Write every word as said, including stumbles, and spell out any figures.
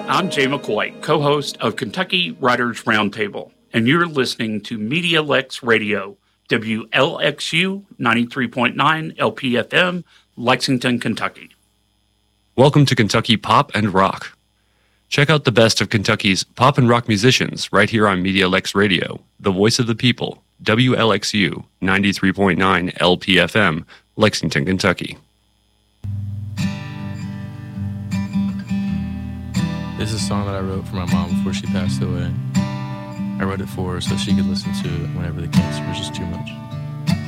I'm Jay McCoy, co-host of Kentucky Writers Roundtable, and you're listening to Media Lex Radio, W L X U ninety-three point nine L P F M, Lexington, Kentucky. Welcome to Kentucky Pop and Rock. Check out the best of Kentucky's pop and rock musicians right here on Media Lex Radio, the voice of the people, W L X U ninety-three point nine L P F M, Lexington, Kentucky. This is a song that I wrote for my mom before she passed away. I wrote it for her so she could listen to it whenever the cancer was just too much.